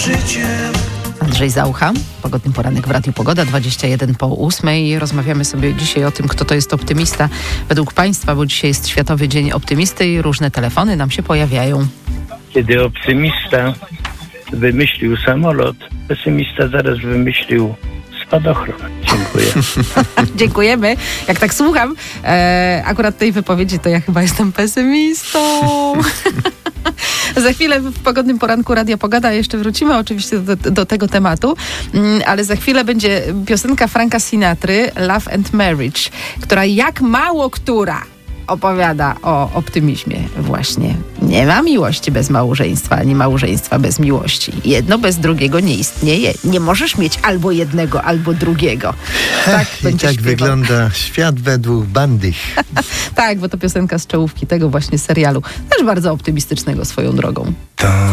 życiem. Andrzej Zaucha, Pogodny Poranek w Radiu Pogoda, 7:21. Rozmawiamy sobie dzisiaj o tym, kto to jest optymista według Państwa, bo dzisiaj jest Światowy Dzień Optymisty i różne telefony nam się pojawiają. Kiedy optymista wymyślił samolot, pesymista zaraz wymyślił spadochron. Dziękuję. Dziękujemy. Jak tak słucham akurat tej wypowiedzi, to ja chyba jestem pesymistą. Za chwilę w Pogodnym Poranku Radia Pogoda jeszcze wrócimy oczywiście do tego tematu, ale za chwilę będzie piosenka Franka Sinatry Love and Marriage, która jak mało która opowiada o optymizmie właśnie. Nie ma miłości bez małżeństwa, ani małżeństwa bez miłości. Jedno bez drugiego nie istnieje. Nie możesz mieć albo jednego, albo drugiego. Tak będzie tak śpiewał. wygląda świat według Bandych. Tak, bo to piosenka z czołówki tego właśnie serialu. Też bardzo optymistycznego swoją drogą.